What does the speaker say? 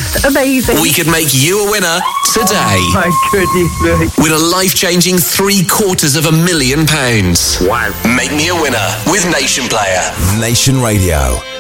That's amazing. We could make you a winner today. Oh, my goodness me. With a life-changing £750,000. Wow. Make me a winner with Nation Player. Nation Radio.